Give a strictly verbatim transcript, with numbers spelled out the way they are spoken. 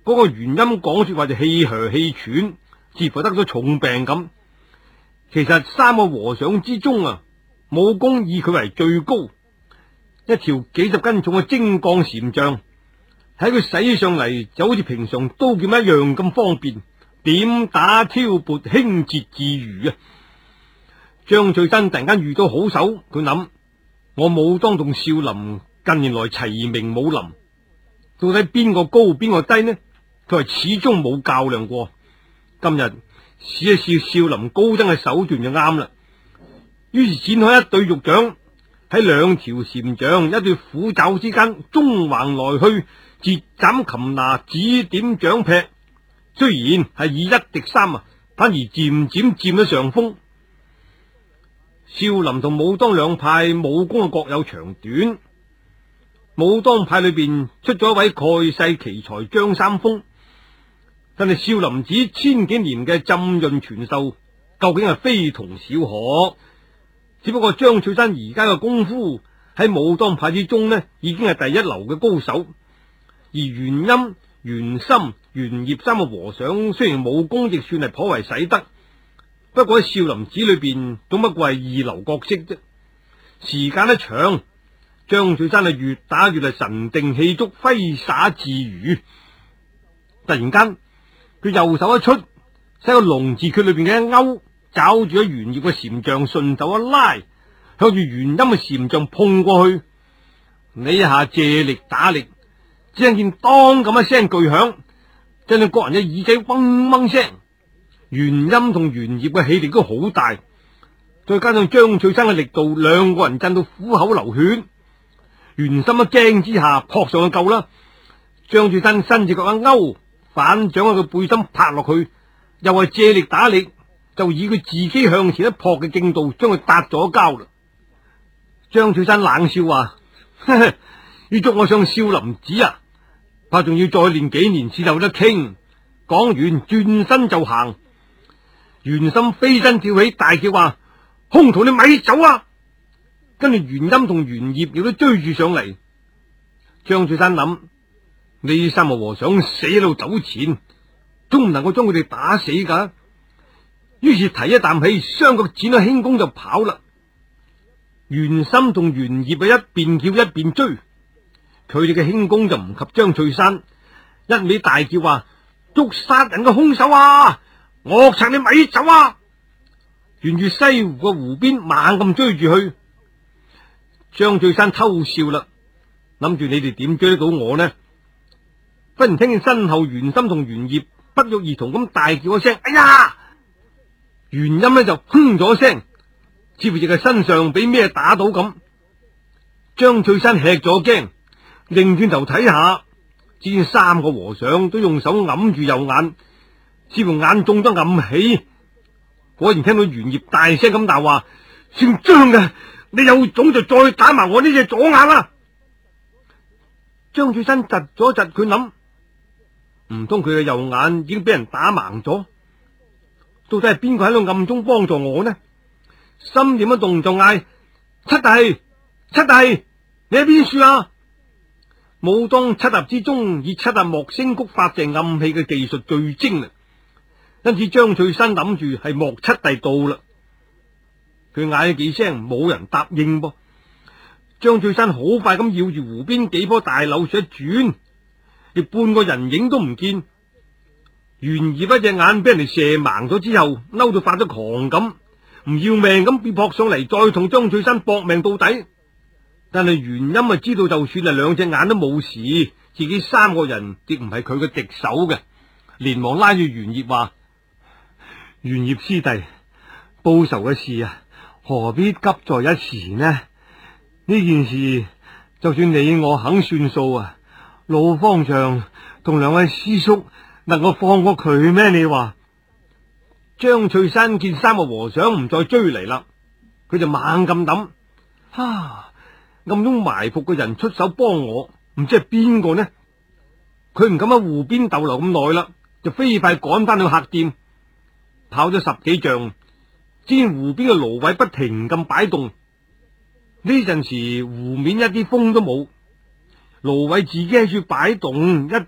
嗰個原因講說話就氣噓氣喘，似乎得咗重病咁。其實三個和尚之中啊，武功以佢為最高，一條幾十斤重嘅精鋼禪杖，喺佢使起上嚟就好似平常刀劍一樣咁方便，點打挑撥輕捷自如啊！張翠山突然間遇到好手，佢諗：我武當同少林近年來齊名武林，到底邊個高邊個低呢？佢係始終冇較量過，今日試一試少林高僧嘅手段就啱啦。於是展開一對玉掌，喺兩條禪杖、一對虎爪之間縱橫來去，截斬擒拿，指點掌劈。雖然係以一敵三啊，反而漸漸佔咗上風。少林同武當兩派武功各有長短，武當派裏邊出咗一位蓋世奇才張三豐，但係少林寺千幾年嘅浸潤傳授，究竟係非同小可。只不過張翠山而家嘅功夫喺武當派之中呢，已經係第一流嘅高手。而元欽、元森、元業三個和尚雖然武功亦算係頗為使得，不過喺少林寺裏邊總不過係二流角色啫。時間一長，張翠山係越打越係神定氣足，揮灑自如。突然間，佢右手一出，使個龍字訣裏邊嘅一勾，抓住咗元業嘅禪杖，順手一拉，向住元欽嘅禪杖碰過去。呢一下借力打力，只聽見當咁一聲巨響，震到各人嘅耳仔嗡嗡聲。元欽同元業嘅氣力都好大，再加上張翠山嘅力度，兩個人震到虎口流血。元森一驚之下撲上去救啦，張翠山伸隻腳一勾，反掌喺佢背心拍落去，又係借力打力，就以佢自己向前一撲嘅勁度將佢搭咗交啦。張翠山冷笑話：呵呵，要捉我上少林寺啊，怕仲要再練幾年先有得傾。講完轉身就行。元森飛身跳起，大叫話：兇徒，你咪走啊！跟住元欽同元業亦都追住上嚟。張翠山諗：呢三個和尚死喺度走前，總唔能夠將佢哋打死噶。於是提一啖氣，雙腳展咗輕功就跑啦。元森同元業啊，一邊叫一邊追，佢哋嘅輕功就唔及張翠山，一味大叫話：捉殺人嘅兇手啊！惡賊，你咪走啊！沿住西湖嘅湖邊猛咁追住去。張翠山偷笑啦，諗住你哋點追得到我呢？忽然聽見身後元森同元業不約而同咁大叫一聲：哎呀！元欽呢就哼咗聲，似乎亦係身上俾咩打到咁。張翠山吃咗驚，擰轉頭睇下，只見三個和尚都用手揞住右眼，似乎眼中都暗起。果然聽到元業大聲咁鬧話：姓張嘅，你有種就再打埋我呢隻左眼啦！張翠山窒咗窒，佢諗：唔通佢嘅右眼已經俾人打盲咗？到底係邊個喺度暗中幫助我呢？心念一動就嗌：七弟，七弟，你喺邊處啊？武當七俠之中，以七俠莫星谷發射暗器嘅技術最精啦，因此張翠山諗住係莫七弟到啦。佢嗌咗幾聲，冇人答應噃。張翠山好快咁繞住湖邊幾棵大柳樹一轉，亦半個人影都唔見。元業一隻眼俾人哋射盲咗之後，嬲到發咗狂咁，唔要命咁變撲上嚟，再同張翠山搏命到底。但係元欽啊，知道就算係兩隻眼都冇事，自己三個人亦唔係佢嘅敵手嘅，連忙拉住元業話：元業師弟，報仇嘅事啊，何必急在一時呢？呢件事就算你我肯算數啊，老方丈同兩位師叔能夠放過佢咩？你話？張翠山見三個和尚唔再追嚟啦，佢就猛咁諗：哈，暗中埋伏嘅人出手幫我，唔知係邊個呢？佢唔敢喺湖邊逗留咁耐啦，就飛快趕翻去客店，跑咗十幾丈，只見湖邊嘅蘆葦不停咁擺動。呢陣時湖面一啲風都冇，蘆葦自己喺處擺動，一